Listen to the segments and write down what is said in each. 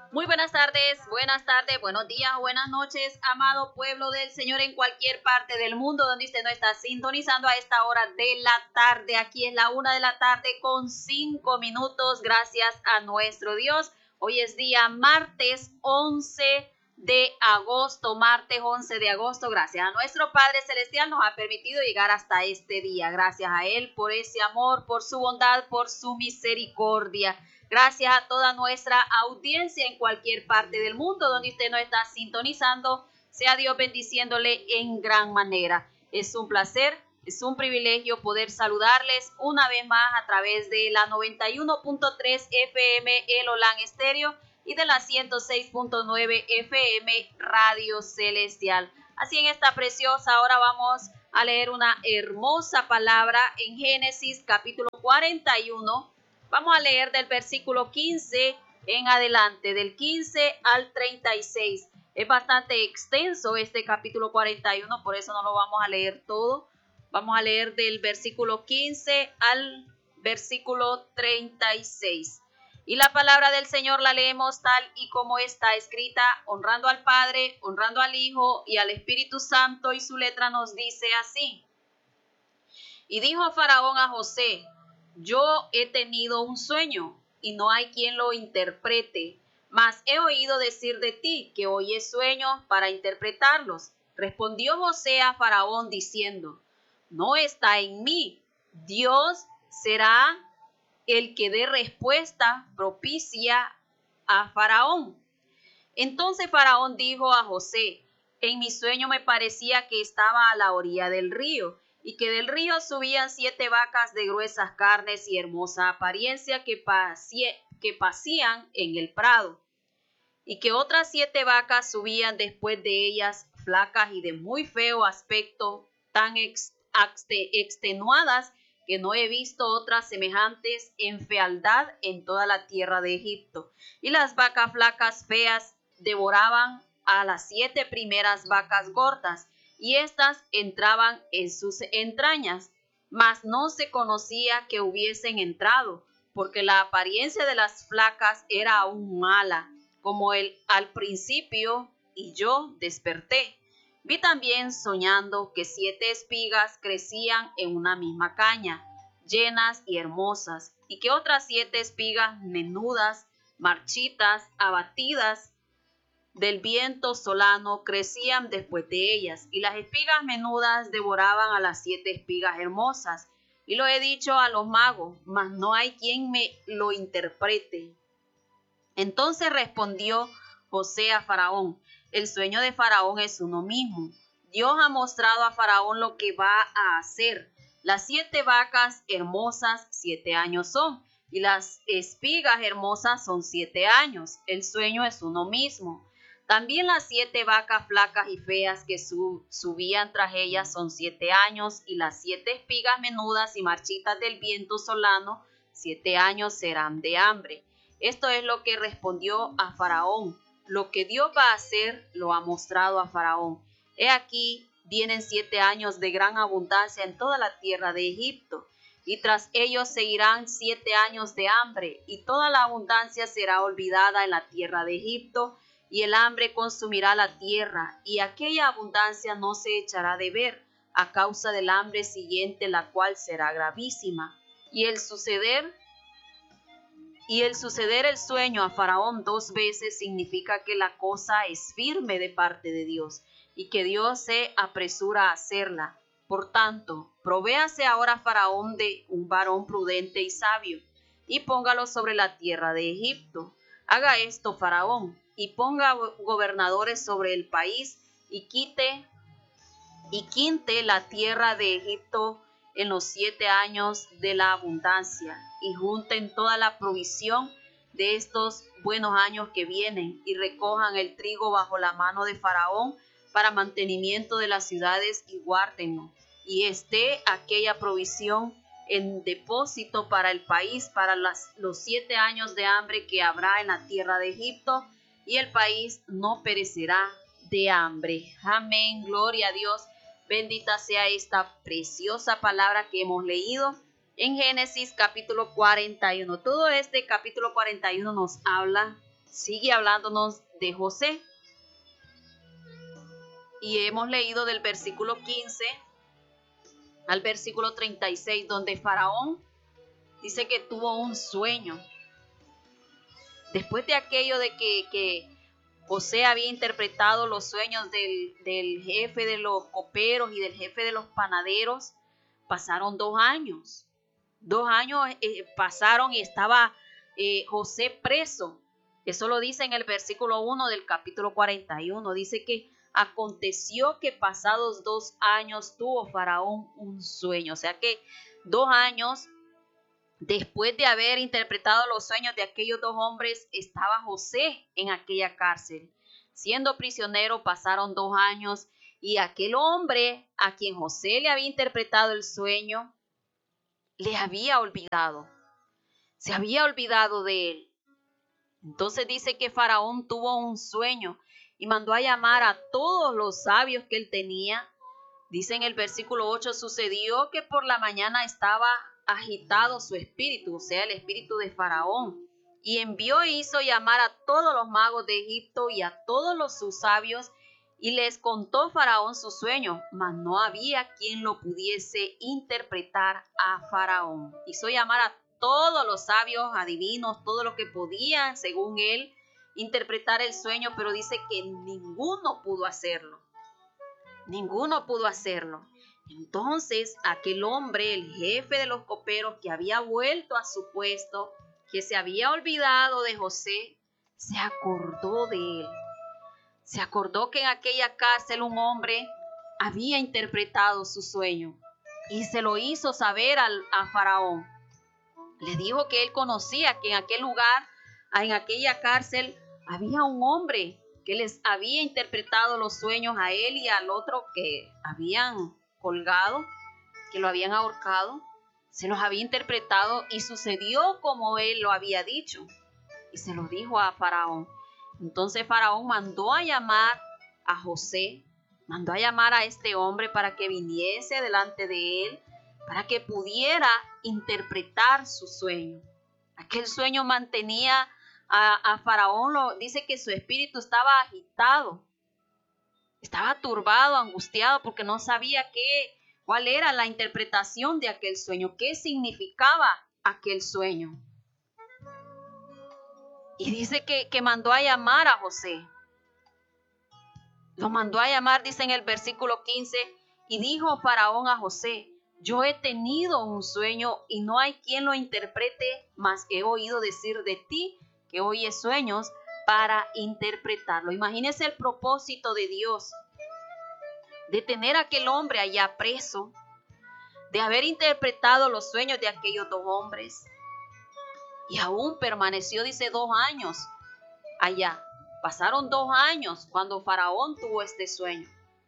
Muy buenas tardes, buenos días, buenas noches, amado pueblo del Señor en cualquier parte del mundo donde usted no está sintonizando a esta hora de la tarde. Aquí es la 1 de la tarde con 5 minutos, gracias a nuestro Dios. Hoy es día martes 11 de agosto, gracias a nuestro Padre Celestial nos ha permitido llegar hasta este día. Gracias a Él por ese amor, por su bondad, por su misericordia. Gracias a toda nuestra audiencia en cualquier parte del mundo donde usted nos está sintonizando. Sea Dios bendiciéndole en gran manera. Es un placer, es un privilegio poder saludarles una vez más a través de la 91.3 FM El Olan Estéreo y de la 106.9 FM Radio Celestial. Así en esta preciosa hora vamos a leer una hermosa palabra en Génesis capítulo 41. Vamos a leer del versículo 15 en adelante, del 15 al 36. Es bastante extenso este capítulo 41, por eso no lo vamos a leer todo. Vamos a leer del versículo 15 al versículo 36. Y la palabra del Señor la leemos tal y como está escrita, honrando al Padre, honrando al Hijo y al Espíritu Santo, y su letra nos dice así. Y dijo Faraón a José: yo he tenido un sueño y no hay quien lo interprete, mas he oído decir de ti que oyes sueños para interpretarlos. Respondió José a Faraón diciendo: no está en mí. Dios será el que dé respuesta propicia a Faraón. Entonces Faraón dijo a José: en mi sueño me parecía que estaba a la orilla del río, y que del río subían 7 vacas de gruesas carnes y hermosa apariencia que pacían en el prado, y que otras 7 vacas subían después de ellas, flacas y de muy feo aspecto, tan extenuadas que no he visto otras semejantes en fealdad en toda la tierra de Egipto. Y las vacas flacas feas devoraban a las 7 primeras vacas gordas, y éstas entraban en sus entrañas, mas no se conocía que hubiesen entrado, porque la apariencia de las flacas era aún mala, como al principio, y yo desperté. Vi también soñando que 7 espigas crecían en una misma caña, llenas y hermosas, y que otras 7 espigas menudas, marchitas, abatidas del viento solano, crecían después de ellas, y las espigas menudas devoraban a las 7 espigas hermosas. Y lo he dicho a los magos, mas no hay quien me lo interprete. Entonces respondió José a Faraón: el sueño de Faraón es uno mismo. Dios ha mostrado a Faraón lo que va a hacer. Las 7 vacas hermosas 7 años son, y las espigas hermosas son 7 años. El sueño es uno mismo. También las 7 vacas flacas y feas que subían tras ellas son 7 años, y las 7 espigas menudas y marchitas del viento solano 7 años serán de hambre. Esto es lo que respondió a Faraón. Lo que Dios va a hacer lo ha mostrado a Faraón. He aquí, vienen 7 años de gran abundancia en toda la tierra de Egipto, y tras ellos seguirán 7 años de hambre, y toda la abundancia será olvidada en la tierra de Egipto, y el hambre consumirá la tierra, y aquella abundancia no se echará de ver a causa del hambre siguiente, la cual será gravísima. Y el suceder el sueño a Faraón 2 veces significa que la cosa es firme de parte de Dios y que Dios se apresura a hacerla. Por tanto, provéase ahora Faraón de un varón prudente y sabio, y póngalo sobre la tierra de Egipto. Haga esto Faraón, y ponga gobernadores sobre el país, y quinte la tierra de Egipto en los 7 años de la abundancia, y junten toda la provisión de estos buenos años que vienen, y recojan el trigo bajo la mano de Faraón para mantenimiento de las ciudades, y guárdenlo, y esté aquella provisión en depósito para el país para los 7 años de hambre que habrá en la tierra de Egipto, y el país no perecerá de hambre. Amén, gloria a Dios. Bendita sea esta preciosa palabra que hemos leído en Génesis capítulo 41. Todo este capítulo 41 nos habla sigue hablándonos de José. Y hemos leído del versículo 15 al versículo 36, donde Faraón dice que tuvo un sueño. Después de aquello de que José había interpretado los sueños del jefe de los coperos y del jefe de los panaderos, pasaron 2 años. 2 años pasaron y estaba José preso. Eso lo dice en el versículo 1 del capítulo 41. Dice que aconteció que pasados 2 años tuvo Faraón un sueño. O sea que 2 años después de haber interpretado los sueños de aquellos 2 hombres, estaba José en aquella cárcel. Siendo prisionero pasaron 2 años y aquel hombre a quien José le había interpretado el sueño, le había olvidado. Se había olvidado de él. Entonces dice que Faraón tuvo un sueño y mandó a llamar a todos los sabios que él tenía. Dice en el versículo 8, sucedió que por la mañana estaba agitado su espíritu, o sea, el espíritu de Faraón, y envió e hizo llamar a todos los magos de Egipto y a todos sus sabios, y les contó Faraón su sueño, mas no había quien lo pudiese interpretar a Faraón. Hizo llamar a todos los sabios, adivinos, todos los que podían, según él, interpretar el sueño, pero dice que ninguno pudo hacerlo. Ninguno pudo hacerlo. Entonces aquel hombre, el jefe de los coperos, que había vuelto a su puesto, que se había olvidado de José, se acordó de él. Se acordó que en aquella cárcel un hombre había interpretado su sueño y se lo hizo saber a Faraón. Le dijo que él conocía que en aquel lugar, en aquella cárcel, había un hombre que les había interpretado los sueños a él y al otro que habían colgado, que lo habían ahorcado. Se los había interpretado y sucedió como él lo había dicho. Y se lo dijo a Faraón. Entonces Faraón mandó a llamar a José, mandó a llamar a este hombre para que viniese delante de él, para que pudiera interpretar su sueño. Aquel sueño mantenía a Faraón, dice que su espíritu estaba agitado, estaba turbado, angustiado, porque no sabía cuál era la interpretación de aquel sueño, qué significaba aquel sueño. Y dice que mandó a llamar a José. Lo mandó a llamar, dice en el versículo 15, y dijo Faraón a José, yo he tenido un sueño y no hay quien lo interprete, mas he oído decir de ti que oyes sueños para interpretarlo. Imagínese el propósito de Dios, de tener a aquel hombre allá preso, de haber interpretado los sueños de aquellos 2 hombres. Y aún permaneció, dice, 2 años allá. Pasaron 2 años cuando Faraón tuvo este sueño.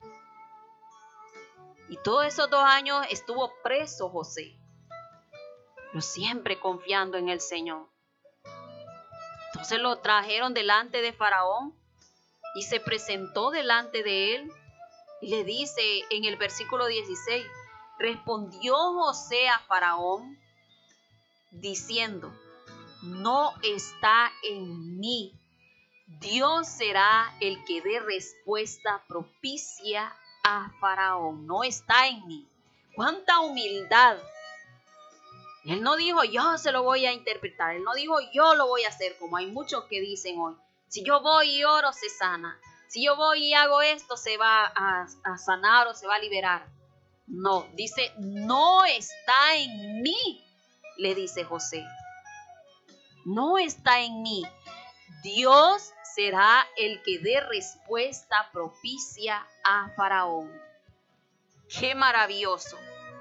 Y todos esos 2 años estuvo preso José, pero siempre confiando en el Señor. Entonces lo trajeron delante de Faraón y se presentó delante de él. Y le dice en el versículo 16, respondió José a Faraón diciendo, no está en mí. Dios será el que dé respuesta propicia a Faraón. No está en mí. ¡Cuánta humildad! Él no dijo, yo se lo voy a interpretar. Él no dijo, yo lo voy a hacer, como hay muchos que dicen hoy. Si yo voy y oro, se sana. Si yo voy y hago esto, se va a sanar o se va a liberar. No, dice, no está en mí, le dice José. No está en mí. Dios será el que dé respuesta propicia a Faraón. ¡Qué maravilloso!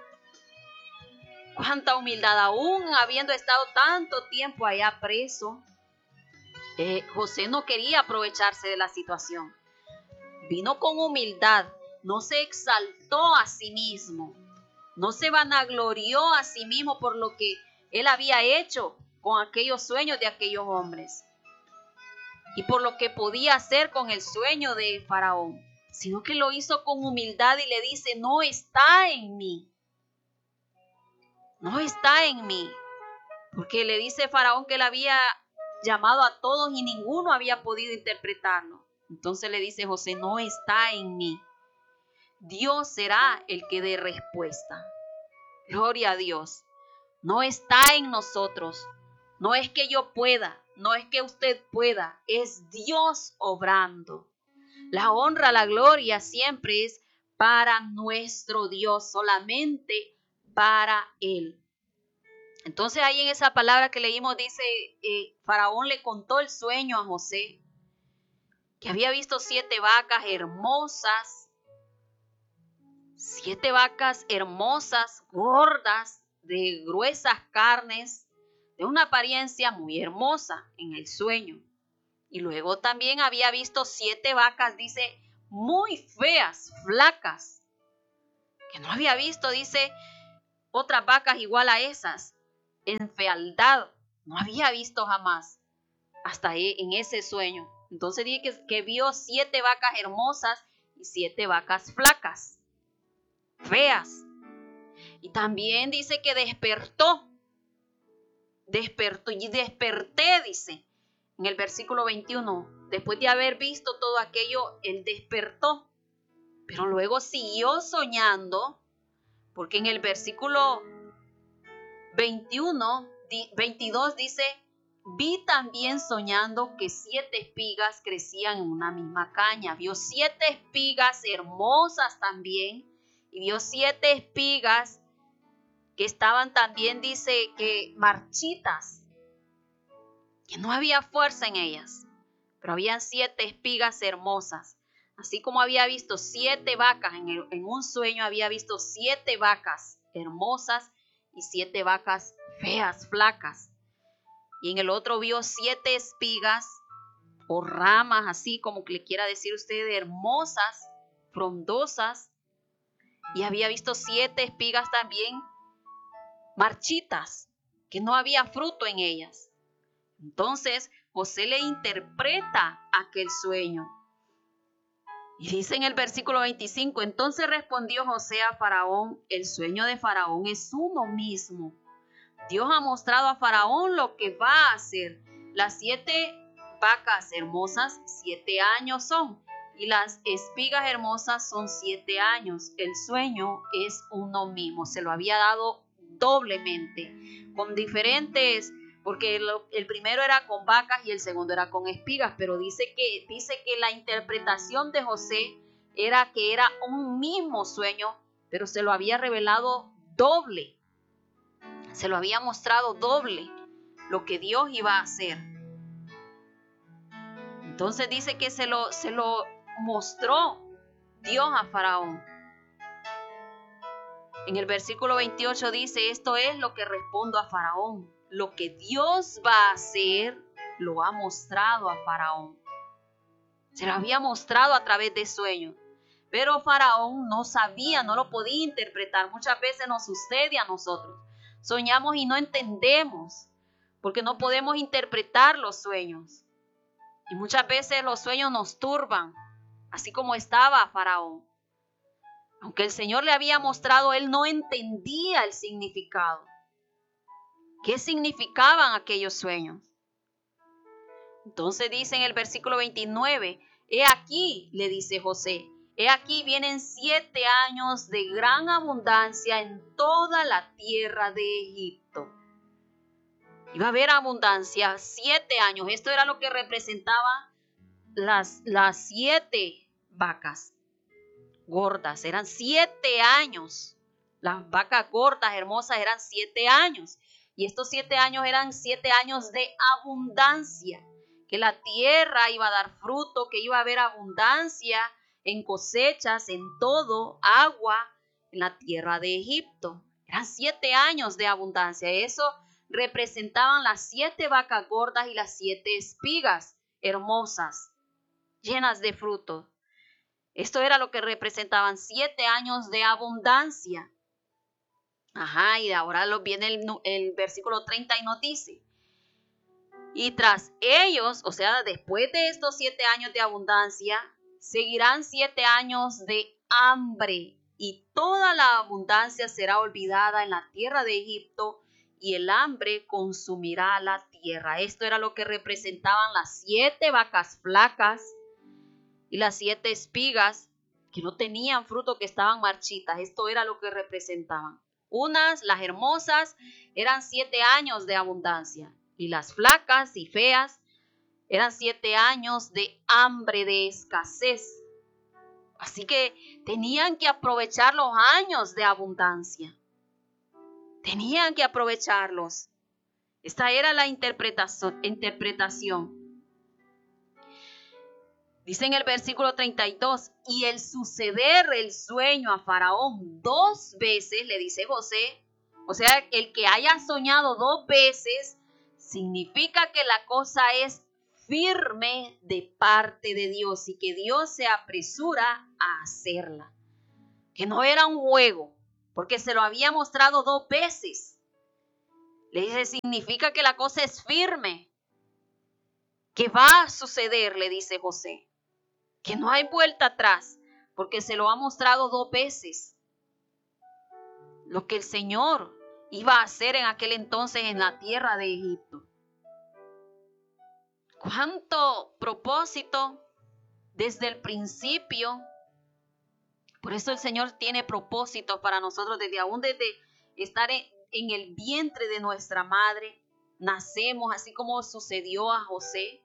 ¡Cuánta humildad! Aún habiendo estado tanto tiempo allá preso, José no quería aprovecharse de la situación. Vino con humildad, no se exaltó a sí mismo, no se vanaglorió a sí mismo por lo que él había hecho con aquellos sueños de aquellos hombres y por lo que podía hacer con el sueño de Faraón, sino que lo hizo con humildad y le dice, no está en mí. No está en mí. Porque le dice Faraón que él había llamado a todos y ninguno había podido interpretarlo. Entonces le dice José, no está en mí. Dios será el que dé respuesta. Gloria a Dios. No está en nosotros. No es que yo pueda, no es que usted pueda, es Dios obrando. La honra, la gloria siempre es para nuestro Dios, solamente para Él. Entonces ahí en esa palabra que leímos dice, Faraón le contó el sueño a José, que había visto 7 vacas hermosas, 7 vacas hermosas, gordas, de gruesas carnes, de una apariencia muy hermosa en el sueño. Y luego también había visto 7 vacas, dice, muy feas, flacas, que no había visto, dice, otras vacas igual a esas, en fealdad, no había visto jamás, hasta en ese sueño. Entonces dice que vio 7 vacas hermosas y 7 vacas flacas, feas. Y también dice que desperté, dice, en el versículo 21, después de haber visto todo aquello, él despertó, pero luego siguió soñando, porque en el versículo 22 dice, vi también soñando que 7 espigas crecían en una misma caña. Vio 7 espigas hermosas también, y vio 7 espigas que estaban también, dice, que marchitas, que no había fuerza en ellas, pero habían 7 espigas hermosas. Así como había visto 7 vacas, en un sueño había visto 7 vacas hermosas y 7 vacas feas, flacas. Y en el otro vio 7 espigas o ramas, así como que le quiera decir usted, hermosas, frondosas. Y había visto 7 espigas también marchitas, que no había fruto en ellas. Entonces José le interpreta aquel sueño. Y dice en el versículo 25, entonces respondió José a Faraón, el sueño de Faraón es uno mismo. Dios ha mostrado a Faraón lo que va a hacer. Las 7 vacas hermosas, 7 años son, y las espigas hermosas son 7 años. El sueño es uno mismo, se lo había dado doblemente, con diferentes, porque el primero era con vacas y el segundo era con espigas, pero dice que la interpretación de José era que era un mismo sueño, pero se lo había revelado doble, se lo había mostrado doble lo que Dios iba a hacer. Entonces dice que se lo mostró Dios a Faraón. En el versículo 28 dice, esto es lo que respondo a Faraón. Lo que Dios va a hacer, lo ha mostrado a Faraón. Se lo había mostrado a través de sueños. Pero Faraón no sabía, no lo podía interpretar. Muchas veces nos sucede a nosotros. Soñamos y no entendemos, porque no podemos interpretar los sueños. Y muchas veces los sueños nos turban, así como estaba Faraón. Aunque el Señor le había mostrado, él no entendía el significado. ¿Qué significaban aquellos sueños? Entonces dice en el versículo 29, he aquí, le dice José, he aquí vienen 7 años de gran abundancia en toda la tierra de Egipto. Iba a haber abundancia, 7 años. Esto era lo que representaba las 7 vacas gordas. Eran 7 años. Las vacas gordas, hermosas, eran 7 años. Y estos 7 años eran 7 años de abundancia. Que la tierra iba a dar fruto, que iba a haber abundancia en cosechas, en todo, agua en la tierra de Egipto. Eran 7 años de abundancia. Eso representaban las 7 vacas gordas y las 7 espigas hermosas, llenas de fruto. Esto era lo que representaban 7 años de abundancia. Y ahora viene el versículo 30 y nos dice, y tras ellos, o sea, después de estos 7 años de abundancia, seguirán 7 años de hambre, y toda la abundancia será olvidada en la tierra de Egipto, y el hambre consumirá la tierra. Esto era lo que representaban las 7 vacas flacas y las 7 espigas que no tenían fruto, que estaban marchitas. Esto era lo que representaban. Unas, las hermosas, eran 7 años de abundancia, y las flacas y feas eran 7 años de hambre, de escasez. Así que tenían que aprovechar los años de abundancia. Tenían que aprovecharlos. Esta era la interpretación. Dice en el versículo 32, y el suceder el sueño a Faraón 2 veces, le dice José, o sea, el que haya soñado 2 veces, significa que la cosa es firme de parte de Dios y que Dios se apresura a hacerla. Que no era un juego, porque se lo había mostrado 2 veces. Le dice, significa que la cosa es firme, que va a suceder, le dice José. Que no hay vuelta atrás, porque se lo ha mostrado 2 veces. Lo que el Señor iba a hacer en aquel entonces en la tierra de Egipto. Cuánto propósito desde el principio. Por eso el Señor tiene propósitos para nosotros desde estar en el vientre de nuestra madre. Nacemos así como sucedió a José.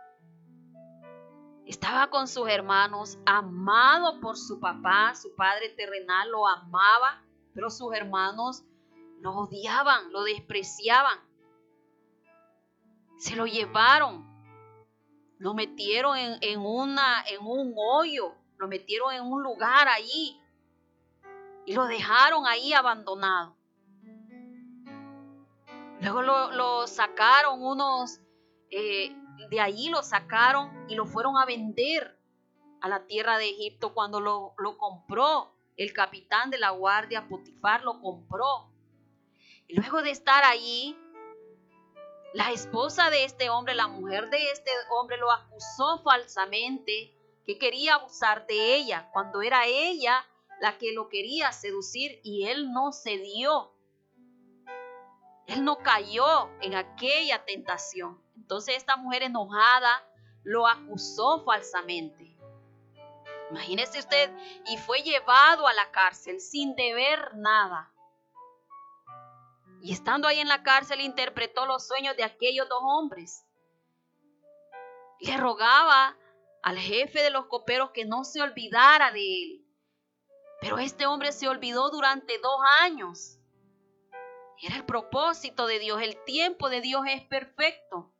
Estaba con sus hermanos, amado por su papá, su padre terrenal lo amaba, pero sus hermanos lo odiaban, lo despreciaban. Se lo llevaron, lo metieron en un hoyo, lo metieron en un lugar allí y lo dejaron ahí abandonado. Luego lo sacaron de ahí lo sacaron y lo fueron a vender a la tierra de Egipto. Cuando lo compró el capitán de la guardia, Potifar, lo compró. Y luego de estar allí, la esposa de este hombre, la mujer de este hombre, lo acusó falsamente que quería abusar de ella, cuando era ella la que lo quería seducir, y él no cedió. Él no cayó en aquella tentación. Entonces esta mujer enojada lo acusó falsamente. Imagínese usted, y fue llevado a la cárcel sin deber nada. Y estando ahí en la cárcel interpretó los sueños de aquellos 2 hombres. Le rogaba al jefe de los coperos que no se olvidara de él. Pero este hombre se olvidó durante 2 años. Era el propósito de Dios. El tiempo de Dios es perfecto.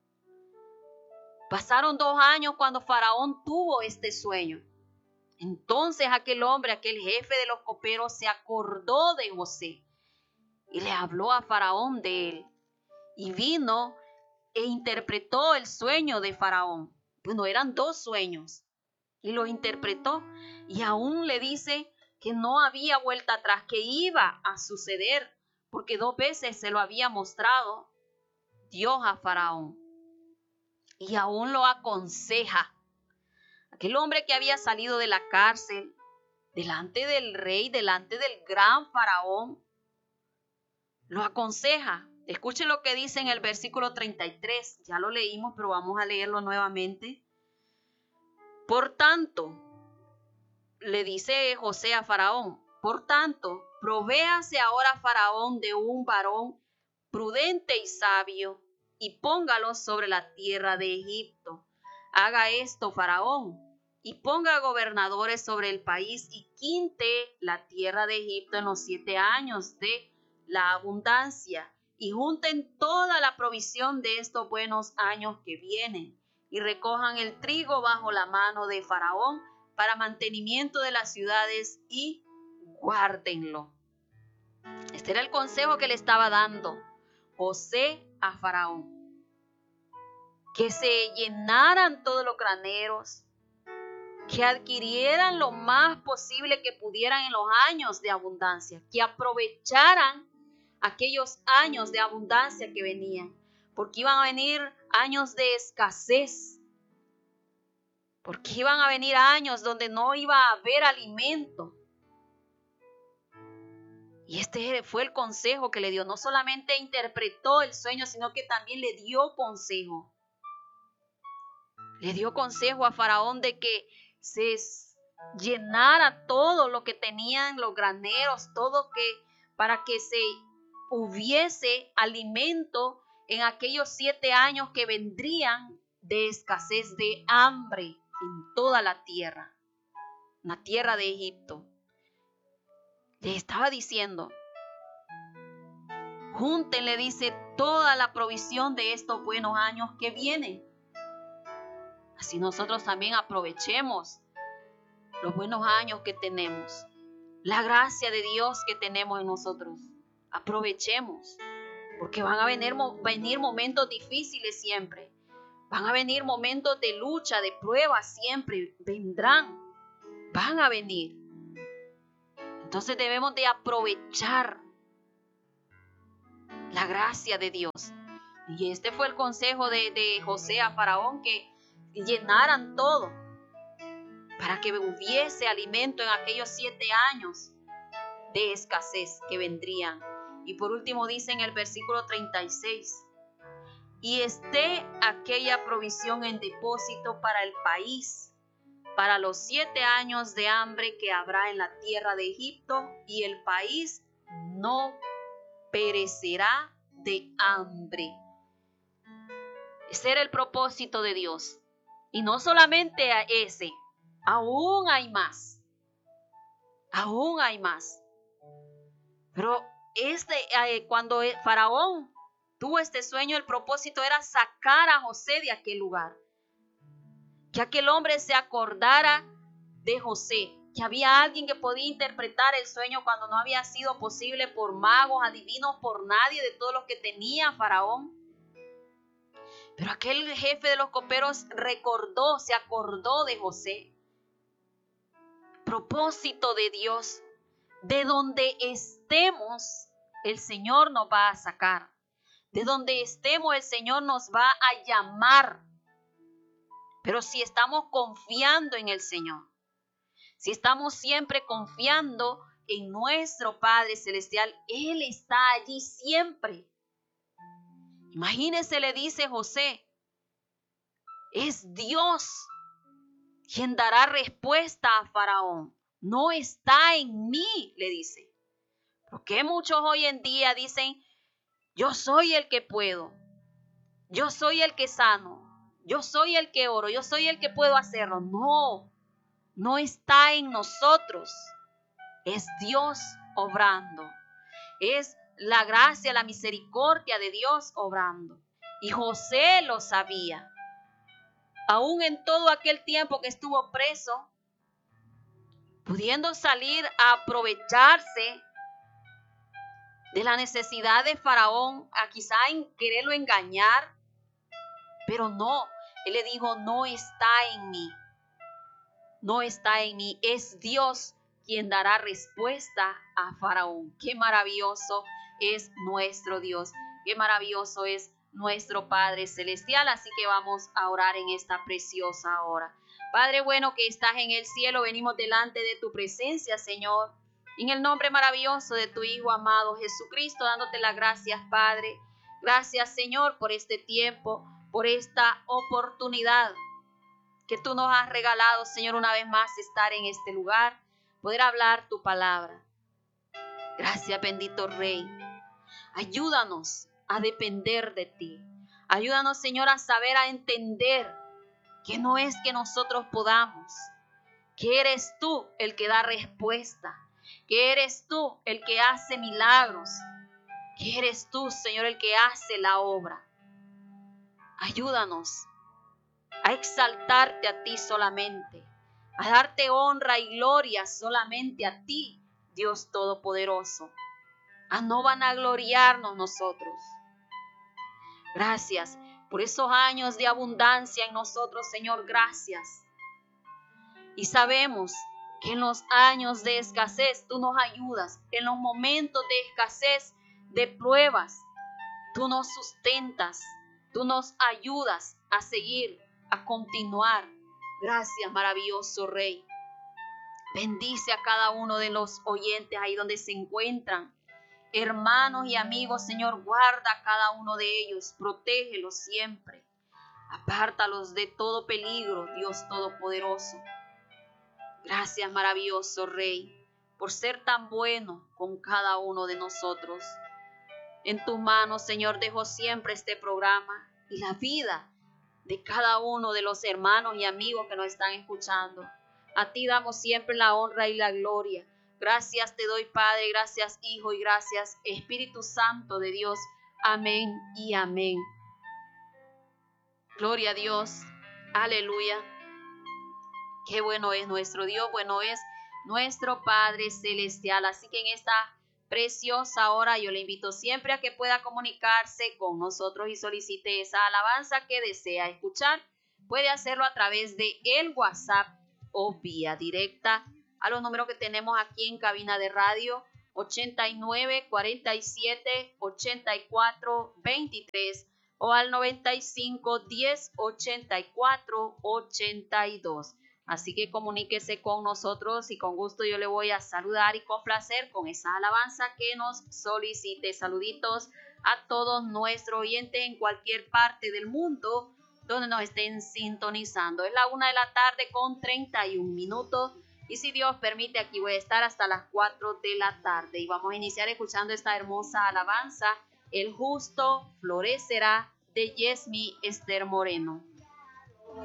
Pasaron 2 años cuando Faraón tuvo este sueño. Entonces aquel hombre, aquel jefe de los coperos, se acordó de José y le habló a Faraón de él. Y vino e interpretó el sueño de Faraón. Bueno, eran 2 sueños. Y los interpretó. Y aún le dice que no había vuelta atrás, que iba a suceder, porque 2 veces se lo había mostrado Dios a Faraón. Y aún lo aconseja. Aquel hombre que había salido de la cárcel, delante del rey, delante del gran Faraón, lo aconseja. Escuchen lo que dice en el versículo 33. Ya lo leímos, pero vamos a leerlo nuevamente. Por tanto, le dice José a Faraón, por tanto, provéase ahora Faraón de un varón prudente y sabio, y póngalo sobre la tierra de Egipto. Haga esto Faraón, y ponga gobernadores sobre el país, y quinte la tierra de Egipto en los 7 años de la abundancia, y junten toda la provisión de estos buenos años que vienen, y recojan el trigo bajo la mano de Faraón para mantenimiento de las ciudades, y guárdenlo. Este era el consejo que le estaba dando José a Faraón. Que se llenaran todos los graneros, que adquirieran lo más posible que pudieran en los años de abundancia, que aprovecharan aquellos años de abundancia que venían, porque iban a venir años de escasez, porque iban a venir años donde no iba a haber alimento. Y este fue el consejo que le dio. No solamente interpretó el sueño, sino que también le dio consejo. Le dio consejo a Faraón de que se llenara todo lo que tenían los graneros, para que se hubiese alimento en aquellos 7 años que vendrían de escasez, de hambre en toda la tierra de Egipto. Le estaba diciendo, júntenle, dice, toda la provisión de estos buenos años que vienen. Así nosotros también aprovechemos los buenos años que tenemos, la gracia de Dios que tenemos en nosotros. Aprovechemos, porque van a venir momentos difíciles siempre. Van a venir momentos de lucha, de prueba siempre. Van a venir. Entonces debemos de aprovechar la gracia de Dios. Y este fue el consejo de José a Faraón, que llenaran todo para que hubiese alimento en aquellos 7 años de escasez que vendrían. Y por último dice en el versículo 36, y esté aquella provisión en depósito para el país, para los 7 años de hambre que habrá en la tierra de Egipto, y el país no perecerá de hambre. Ese era el propósito de Dios. Y no solamente a ese, aún hay más. Aún hay más. Pero cuando Faraón tuvo este sueño, el propósito era sacar a José de aquel lugar. Que aquel hombre se acordara de José. Que había alguien que podía interpretar el sueño cuando no había sido posible por magos, adivinos, por nadie de todos los que tenía Faraón. Pero aquel jefe de los coperos se acordó de José. Propósito de Dios. De donde estemos, el Señor nos va a sacar. De donde estemos, el Señor nos va a llamar. Pero si estamos confiando en el Señor, si estamos siempre confiando en nuestro Padre Celestial, Él está allí siempre. Imagínense, le dice José, es Dios quien dará respuesta a Faraón. No está en mí, le dice. Porque muchos hoy en día dicen, yo soy el que puedo, yo soy el que sano, yo soy el que oro, yo soy el que puedo hacerlo. No está en nosotros. Es Dios obrando. Es la gracia, la misericordia de Dios obrando. Y José lo sabía. Aún en todo aquel tiempo que estuvo preso, pudiendo salir a aprovecharse de la necesidad de Faraón, a quizá en quererlo engañar, pero no, él le dijo, no está en mí, no está en mí, es Dios quien dará respuesta a Faraón. Qué maravilloso es nuestro Dios, qué maravilloso es nuestro Padre Celestial. Así que vamos a orar en esta preciosa hora. Padre bueno que estás en el cielo, venimos delante de tu presencia, Señor, en el nombre maravilloso de tu Hijo amado Jesucristo, dándote las gracias, Padre. Gracias, Señor, por este tiempo, por esta oportunidad que tú nos has regalado, Señor, una vez más estar en este lugar, poder hablar tu palabra. Gracias, bendito Rey. Ayúdanos a depender de ti. Ayúdanos, Señor, a saber, a entender que no es que nosotros podamos, que eres tú el que da respuesta, que eres tú el que hace milagros, que eres tú, Señor, el que hace la obra. Ayúdanos a exaltarte a ti solamente, a darte honra y gloria solamente a ti, Dios Todopoderoso, a no vanagloriarnos nosotros. Gracias por esos años de abundancia en nosotros, Señor, gracias. Y sabemos que en los años de escasez tú nos ayudas, en los momentos de escasez, de pruebas, tú nos sustentas, tú nos ayudas a seguir, a continuar. Gracias, maravilloso Rey. Bendice a cada uno de los oyentes ahí donde se encuentran, hermanos y amigos, Señor, guarda a cada uno de ellos, protégelos siempre. Apártalos de todo peligro, Dios Todopoderoso. Gracias, maravilloso Rey, por ser tan bueno con cada uno de nosotros. En tus manos, Señor, dejo siempre este programa y la vida de cada uno de los hermanos y amigos que nos están escuchando. A ti damos siempre la honra y la gloria. Gracias te doy, Padre, gracias, Hijo, y gracias, Espíritu Santo de Dios. Amén y amén. Gloria a Dios. Aleluya. Qué bueno es nuestro Dios, bueno es nuestro Padre Celestial. Así que en esta preciosa hora yo le invito siempre a que pueda comunicarse con nosotros y solicite esa alabanza que desea escuchar. Puede hacerlo a través de el WhatsApp o vía directa a los números que tenemos aquí en cabina de radio: 89 47 84 23 o al 95 10 84 82. Así que comuníquese con nosotros y con gusto yo le voy a saludar y complacer con esa alabanza que nos solicite. Saluditos a todos nuestros oyentes en cualquier parte del mundo donde nos estén sintonizando. Es la 1:00 PM con 31 minutos y si Dios permite aquí voy a estar hasta las 4 de la tarde y vamos a iniciar escuchando esta hermosa alabanza: El justo florecerá, de Yesmi Esther Moreno.